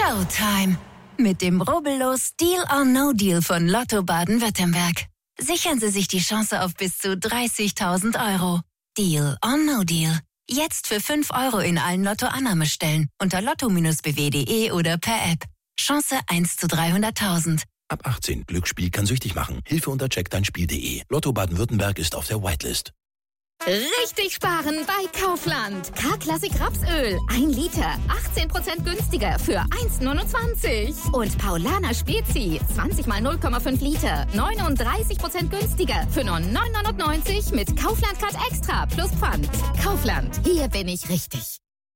Showtime. Mit dem rubbellos Deal or No Deal von Lotto Baden-Württemberg. Sichern Sie sich die Chance auf bis zu 30.000 €. Deal or No Deal. Jetzt für 5 € in allen Lotto-Annahmestellen unter lotto-bw.de oder per App. Chance 1 zu 300.000. Ab 18. Glücksspiel kann süchtig machen. Hilfe unter checkdeinspiel.de. Lotto Baden-Württemberg ist auf der Whitelist. Richtig sparen bei Kaufland. K-Klassik Rapsöl. 1 Liter. 18% günstiger für 1,29. Und Paulaner Spezi. 20 mal 0,5 Liter. 39% günstiger für nur 9,99 mit Kaufland Card Extra plus Pfand. Kaufland. Hier bin ich richtig.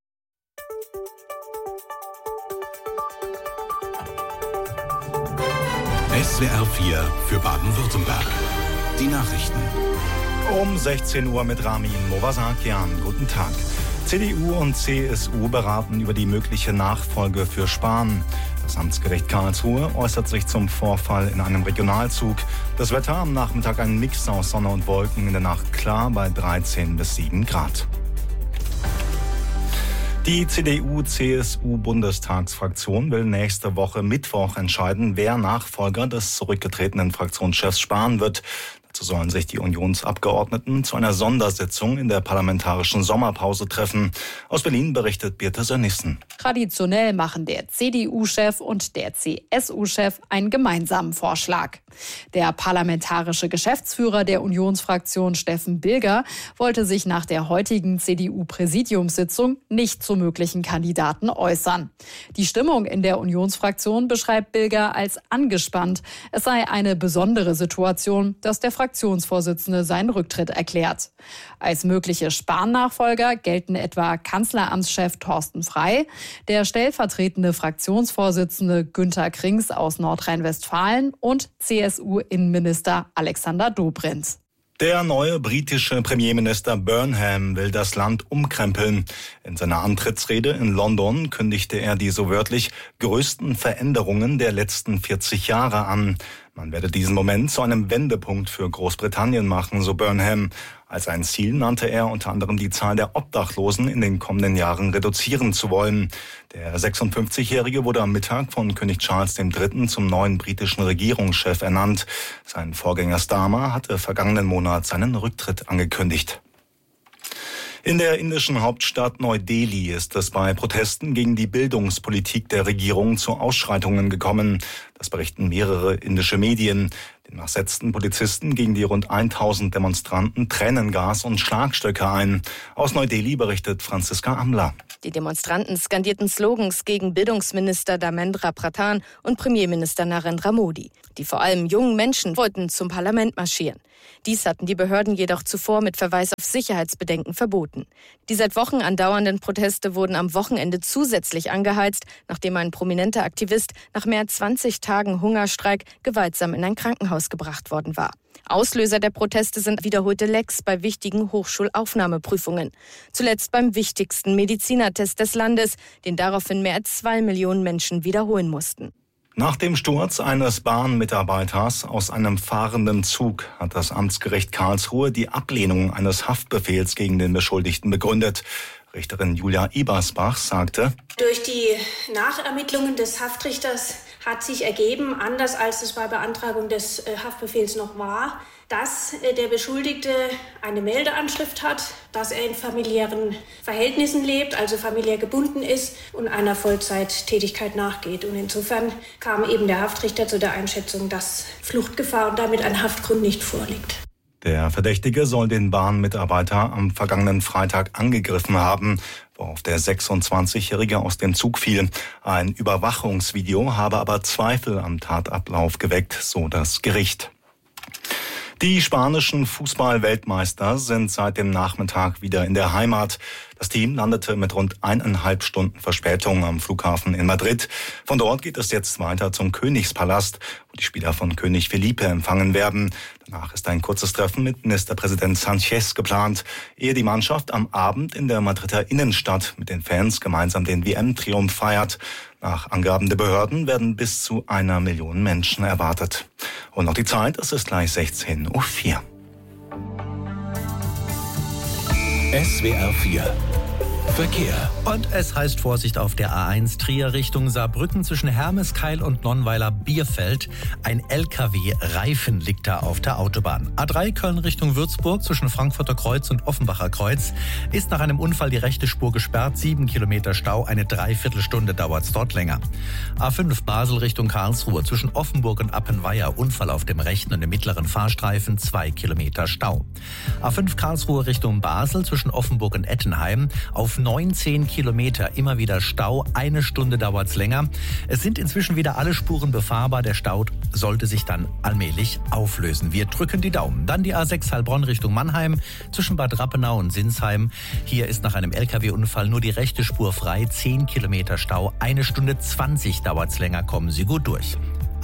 SWR 4 für Baden-Württemberg. Die Nachrichten. Um 16 Uhr mit Ramin Movasakian. Guten Tag. CDU und CSU beraten über die mögliche Nachfolge für Spahn. Das Amtsgericht Karlsruhe äußert sich zum Vorfall in einem Regionalzug. Das Wetter am Nachmittag ein Mix aus Sonne und Wolken, in der Nacht klar bei 13 bis 7 Grad. Die CDU-CSU-Bundestagsfraktion will nächste Woche Mittwoch entscheiden, wer Nachfolger des zurückgetretenen Fraktionschefs Spahn wird. Dazu sollen sich die Unionsabgeordneten zu einer Sondersitzung in der parlamentarischen Sommerpause treffen. Aus Berlin berichtet Birte Sönnigsen. Traditionell machen der CDU-Chef und der CSU-Chef einen gemeinsamen Vorschlag. Der parlamentarische Geschäftsführer der Unionsfraktion Steffen Bilger wollte sich nach der heutigen CDU-Präsidiumssitzung nicht zu möglichen Kandidaten äußern. Die Stimmung in der Unionsfraktion beschreibt Bilger als angespannt. Es sei eine besondere Situation, dass der Fraktionsvorsitzende seinen Rücktritt erklärt. Als mögliche Spahn-Nachfolger gelten etwa Kanzleramtschef Thorsten Frey, der stellvertretende Fraktionsvorsitzende Günther Krings aus Nordrhein-Westfalen und CSU-Innenminister Alexander Dobrindt. Der neue britische Premierminister Burnham will das Land umkrempeln. In seiner Antrittsrede in London kündigte er die so wörtlich größten Veränderungen der letzten 40 Jahre an. Man werde diesen Moment zu einem Wendepunkt für Großbritannien machen, so Burnham. Als ein Ziel nannte er unter anderem die Zahl der Obdachlosen in den kommenden Jahren reduzieren zu wollen. Der 56-Jährige wurde am Mittag von König Charles III. Zum neuen britischen Regierungschef ernannt. Sein Vorgänger Starmer hatte vergangenen Monat seinen Rücktritt angekündigt. In der indischen Hauptstadt Neu-Delhi ist es bei Protesten gegen die Bildungspolitik der Regierung zu Ausschreitungen gekommen. Das berichten mehrere indische Medien. Demnach setzten Polizisten gegen die rund 1000 Demonstranten Tränengas und Schlagstöcke ein. Aus Neu-Delhi berichtet Franziska Amler. Die Demonstranten skandierten Slogans gegen Bildungsminister Dharmendra Pradhan und Premierminister Narendra Modi. Die vor allem jungen Menschen wollten zum Parlament marschieren. Dies hatten die Behörden jedoch zuvor mit Verweis auf Sicherheitsbedenken verboten. Die seit Wochen andauernden Proteste wurden am Wochenende zusätzlich angeheizt, nachdem ein prominenter Aktivist nach mehr als 20 Tagen Hungerstreik gewaltsam in ein Krankenhaus gebracht worden war. Auslöser der Proteste sind wiederholte Lecks bei wichtigen Hochschulaufnahmeprüfungen. Zuletzt beim wichtigsten Medizinertest des Landes, den daraufhin mehr als 2 Millionen Menschen wiederholen mussten. Nach dem Sturz eines Bahnmitarbeiters aus einem fahrenden Zug hat das Amtsgericht Karlsruhe die Ablehnung eines Haftbefehls gegen den Beschuldigten begründet. Richterin Julia Ebersbach sagte: Durch die Nachermittlungen des Haftrichters hat sich ergeben, anders als es bei Beantragung des Haftbefehls noch war, dass der Beschuldigte eine Meldeanschrift hat, dass er in familiären Verhältnissen lebt, also familiär gebunden ist und einer Vollzeittätigkeit nachgeht. Und insofern kam eben der Haftrichter zu der Einschätzung, dass Fluchtgefahr und damit ein Haftgrund nicht vorliegt. Der Verdächtige soll den Bahnmitarbeiter am vergangenen Freitag angegriffen haben, worauf der 26-Jährige aus dem Zug fiel. Ein Überwachungsvideo habe aber Zweifel am Tatablauf geweckt, so das Gericht. Die spanischen Fußball-Weltmeister sind seit dem Nachmittag wieder in der Heimat. Das Team landete mit rund 1,5 Stunden Verspätung am Flughafen in Madrid. Von dort geht es jetzt weiter zum Königspalast, wo die Spieler von König Felipe empfangen werden. Danach ist ein kurzes Treffen mit Ministerpräsident Sánchez geplant, ehe die Mannschaft am Abend in der Madrider Innenstadt mit den Fans gemeinsam den WM-Triumph feiert. Nach Angaben der Behörden werden bis zu 1 Million Menschen erwartet. Und noch die Zeit, es ist gleich 16:04 Uhr. SWR 4 Verkehr. Und es heißt Vorsicht auf der A1 Trier Richtung Saarbrücken zwischen Hermeskeil und Nonnweiler-Bierfeld. Ein LKW-Reifen liegt da auf der Autobahn. A3 Köln Richtung Würzburg zwischen Frankfurter Kreuz und Offenbacher Kreuz ist nach einem Unfall die rechte Spur gesperrt. 7 Kilometer Stau, eine Dreiviertelstunde dauert es dort länger. A5 Basel Richtung Karlsruhe zwischen Offenburg und Appenweier. Unfall auf dem rechten und dem mittleren Fahrstreifen, 2 Kilometer Stau. A5 Karlsruhe Richtung Basel zwischen Offenburg und Ettenheim auf 19 Kilometer immer wieder Stau. 1 Stunde dauert es länger. Es sind inzwischen wieder alle Spuren befahrbar. Der Stau sollte sich dann allmählich auflösen. Wir drücken die Daumen. Dann die A6 Heilbronn Richtung Mannheim zwischen Bad Rappenau und Sinsheim. Hier ist nach einem LKW-Unfall nur die rechte Spur frei. 10 Kilometer Stau. 1 Stunde 20 dauert es länger. Kommen Sie gut durch.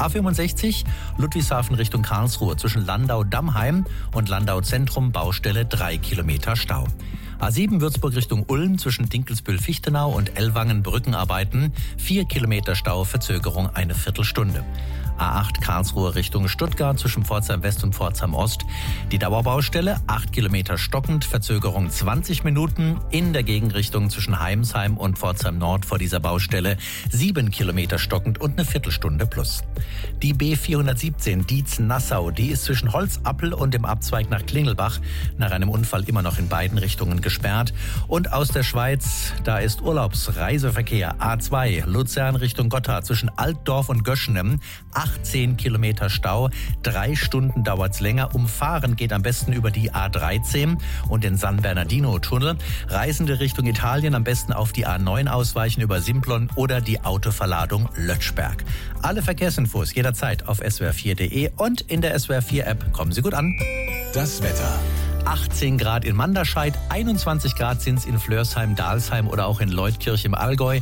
A65 Ludwigshafen Richtung Karlsruhe zwischen Landau-Dammheim und Landau-Zentrum Baustelle 3 Kilometer Stau. A7 Würzburg Richtung Ulm zwischen Dinkelsbühl-Fichtenau und Ellwangen Brückenarbeiten 4 Kilometer Stau, Verzögerung 1 Viertelstunde. A8 Karlsruhe Richtung Stuttgart zwischen Pforzheim West und Pforzheim Ost. Die Dauerbaustelle 8 Kilometer stockend, Verzögerung 20 Minuten. In der Gegenrichtung zwischen Heimsheim und Pforzheim Nord vor dieser Baustelle 7 Kilometer stockend und 1 Viertelstunde plus. Die B417 Dietz-Nassau, die ist zwischen Holzappel und dem Abzweig nach Klingelbach nach einem Unfall immer noch in beiden Richtungen gesperrt. Und aus der Schweiz, da ist Urlaubsreiseverkehr A2 Luzern Richtung Gotthard zwischen Altdorf und Göschenem. 18 Kilometer Stau, 3 Stunden dauert's länger. Umfahren geht am besten über die A13 und den San Bernardino-Tunnel. Reisende Richtung Italien am besten auf die A9 ausweichen über Simplon oder die Autoverladung Lötschberg. Alle Verkehrsinfos jederzeit auf swr4.de und in der SWR4-App. Kommen Sie gut an. Das Wetter. 18 Grad in Manderscheid, 21 Grad sind es in Flörsheim, Dalsheim oder auch in Leutkirch im Allgäu.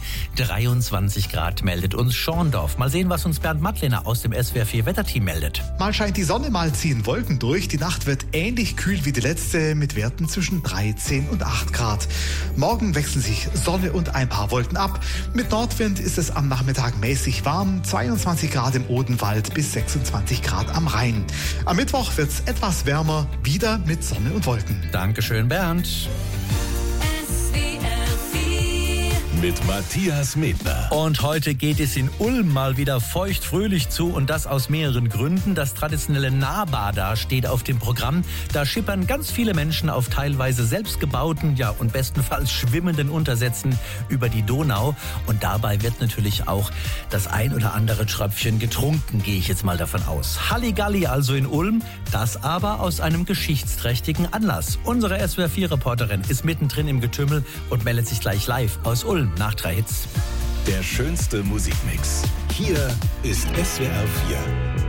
23 Grad meldet uns Schorndorf. Mal sehen, was uns Bernd Mattlener aus dem SWR4-Wetterteam meldet. Mal scheint die Sonne, mal ziehen Wolken durch. Die Nacht wird ähnlich kühl wie die letzte mit Werten zwischen 13 und 8 Grad. Morgen wechseln sich Sonne und ein paar Wolken ab. Mit Nordwind ist es am Nachmittag mäßig warm. 22 Grad im Odenwald bis 26 Grad am Rhein. Am Mittwoch wird es etwas wärmer, wieder mit Sonne und Wolken. Dankeschön, Bernd. Mit Matthias Medner. Und heute geht es in Ulm mal wieder feuchtfröhlich zu und das aus mehreren Gründen. Das traditionelle Nahbada steht auf dem Programm. Da schippern ganz viele Menschen auf teilweise selbstgebauten, ja und bestenfalls schwimmenden Untersätzen über die Donau. Und dabei wird natürlich auch das ein oder andere Tröpfchen getrunken, gehe ich jetzt mal davon aus. Halligalli also in Ulm, das aber aus einem geschichtsträchtigen Anlass. Unsere SWR4-Reporterin ist mittendrin im Getümmel und meldet sich gleich live aus Ulm. Nach 3 Hits. Der schönste Musikmix. Hier ist SWR4.